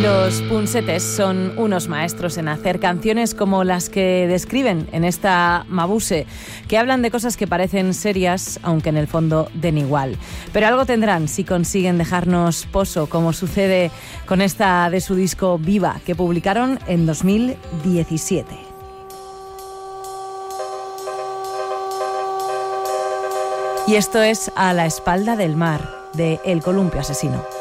Los Punsetes son unos maestros en hacer canciones como las que describen en esta Mabuse, que hablan de cosas que parecen serias, aunque en el fondo den igual. Pero algo tendrán si consiguen dejarnos poso, como sucede con esta de su disco Viva, que publicaron en 2017. Y esto es A la espalda del mar, de El Columpio Asesino.